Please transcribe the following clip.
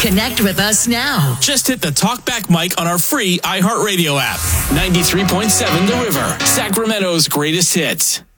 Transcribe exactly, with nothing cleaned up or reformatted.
Connect with us now. Just hit the talkback mic on our free iHeartRadio app. ninety-three point seven The River, Sacramento's greatest hits.